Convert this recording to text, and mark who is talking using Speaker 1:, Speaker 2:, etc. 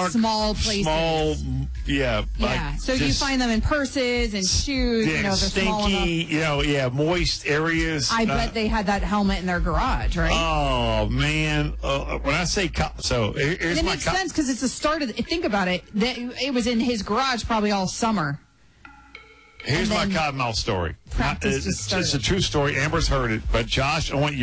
Speaker 1: small places.
Speaker 2: Yeah.
Speaker 1: So you find them in purses and shoes.
Speaker 2: Yeah,
Speaker 1: they're
Speaker 2: stinky,
Speaker 1: small enough.
Speaker 2: moist areas.
Speaker 1: I bet they had that helmet in their garage, right?
Speaker 2: Oh, man. When I say so here's
Speaker 1: it
Speaker 2: my
Speaker 1: makes sense because it's the start of think about it. It was in his garage probably all summer.
Speaker 2: Here's my cottonmouth story.
Speaker 1: Practice just started.
Speaker 2: It's a true story. Amber's heard it, but Josh, I want you